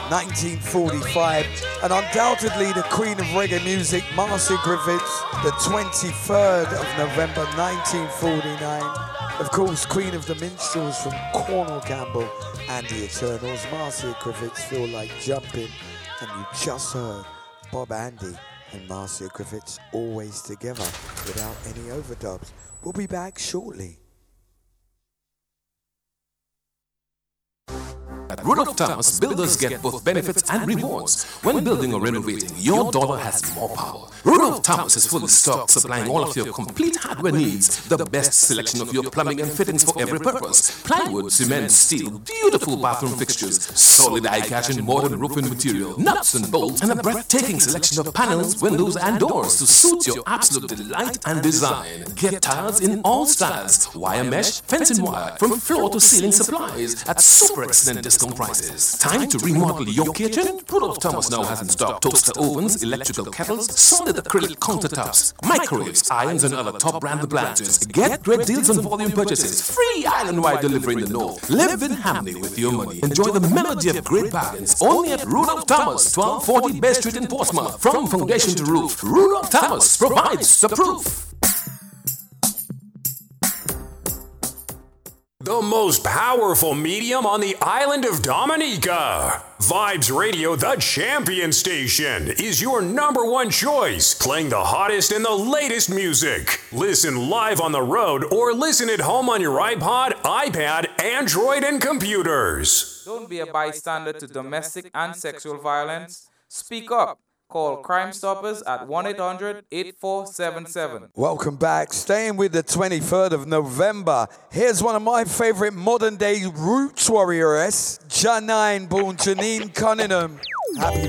1945, and undoubtedly the queen of reggae music, Marcia Griffiths, the 23rd of November 1949. Of course, queen of the minstrels from Cornell Campbell and the Eternals, Marcia Griffiths, Feel Like Jumping, and you just heard Bob Andy and Marcia Griffiths always together without any overdubs. We'll be back shortly. At Rudolph Thomas, builders get both benefits and rewards. When building or renovating, your dollar has more power. Rudolph Thomas is fully stocked, supplying all of your complete hardware needs. The best selection of your plumbing and fittings for every purpose. Plywood, cement, steel, beautiful bathroom fixtures, solid eye-catch and modern roofing material, nuts and bolts, and a breathtaking selection of panels, windows, and doors to suit your absolute delight and design. Get tiles in all styles, wire mesh, fencing wire, from floor to ceiling supplies at super excellent discount prices. Time to remodel your kitchen? Rudolph Thomas now has in stock toaster ovens, electrical kettles, solid acrylic countertops, microwaves, irons, and other top brand appliances. Get great deals on volume purchases. Free island-wide delivery in the north. Live in harmony with your money. Enjoy the melody of great bargains only at Rudolph Thomas, 1240 Bay Street in Portsmouth. From foundation to roof, Rudolph Thomas provides the proof. The most powerful medium on the island of Dominica. Vibes Radio, the champion station, is your #1 choice, playing the hottest and the latest music. Listen live on the road or listen at home on your iPod, iPad, Android, and computers. Don't be a bystander to domestic and sexual violence. Speak up. Call Crime Stoppers at 1-800-8477. Welcome back. Staying with the 23rd of November. Here's one of my favorite modern day roots warriors, Janine, born Janine Cunningham. Happy